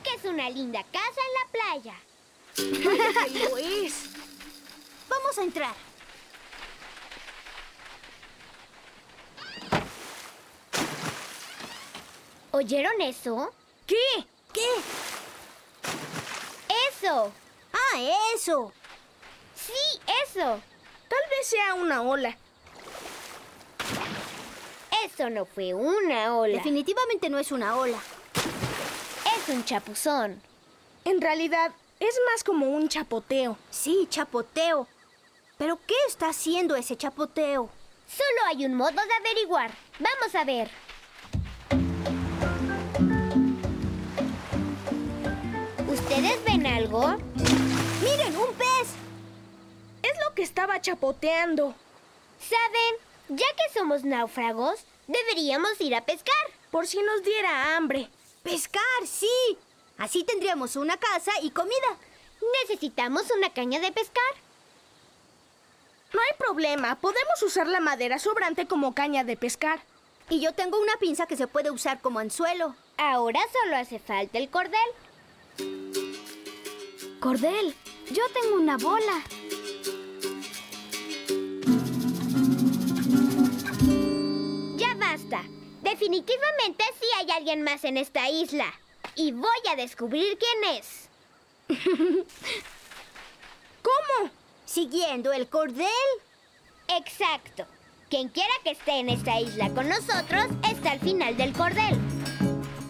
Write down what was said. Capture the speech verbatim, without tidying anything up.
que es una linda casa en la playa. ¡Vaya que lo es! Vamos a entrar. ¿Oyeron eso? ¿Qué? ¿Qué? ¡Eso! ¡Ah, eso! ¡Sí, eso! Tal vez sea una ola. Eso no fue una ola. Definitivamente no es una ola. Es un chapuzón. En realidad, es más como un chapoteo. Sí, chapoteo. ¿Pero qué está haciendo ese chapoteo? Solo hay un modo de averiguar. Vamos a ver. ¿Ustedes ven algo? ¡Miren, un pez! Es lo que estaba chapoteando. ¿Saben? Ya que somos náufragos, deberíamos ir a pescar. Por si nos diera hambre. ¡Pescar, sí! Así tendríamos una casa y comida. Necesitamos una caña de pescar. No hay problema. Podemos usar la madera sobrante como caña de pescar. Y yo tengo una pinza que se puede usar como anzuelo. Ahora solo hace falta el cordel. Cordel, yo tengo una bola. Ya basta. Definitivamente sí hay alguien más en esta isla. Y voy a descubrir quién es. ¿Cómo? ¿Siguiendo el cordel? Exacto. Quien quiera que esté en esta isla con nosotros está al final del cordel.